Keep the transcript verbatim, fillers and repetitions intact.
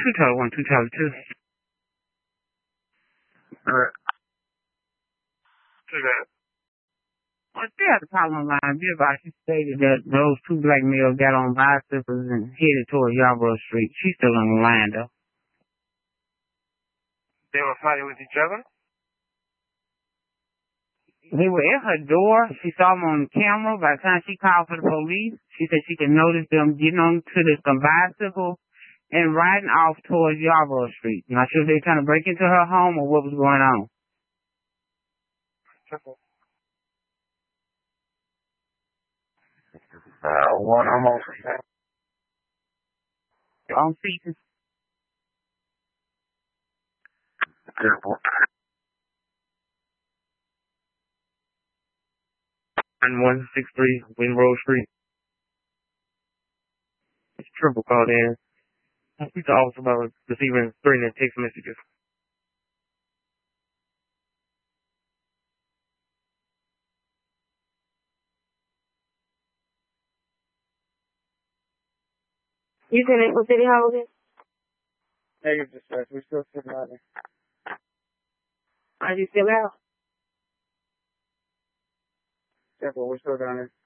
two Charlie one, two Charlie two. Alright. Say that. Well, she had a problem line. Everybody, she stated that those two black males got on bicycles and headed towards Yarborough Street. She's still on the line, though. They were fighting with each other? They were at her door. She saw them on camera. By the time she called for the police, she said she could notice them getting on to this bicycle and riding off towards Yarborough Street. Not sure if they were trying to break into her home or what was going on. Uh, one almost. On features. And one six three Winrow Street. It's triple called in. I speak to officer about receiving threatening text messages. You said it was City Hall again? Negative dispatch. We're still sitting out there. Are you still out? Careful, we're still down there.